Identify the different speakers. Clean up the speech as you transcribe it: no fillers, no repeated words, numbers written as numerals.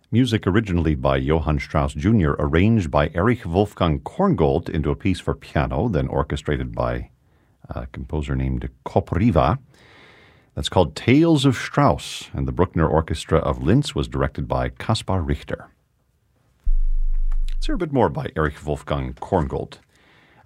Speaker 1: Music originally by Johann Strauss Jr., arranged by Erich Wolfgang Korngold into a piece for piano, then orchestrated by a composer named Kopriva. That's called Tales of Strauss, and the Bruckner Orchestra of Linz was directed by Kaspar Richter. Let's hear a bit more by Erich Wolfgang Korngold.